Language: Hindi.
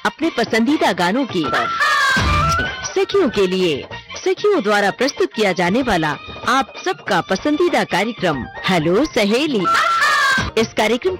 अपने पसंदीदा गानों की सखियों के लिए सखियों द्वारा प्रस्तुत किया जाने वाला आप सबका पसंदीदा कार्यक्रम हेलो सहेली। इस कार्यक्रम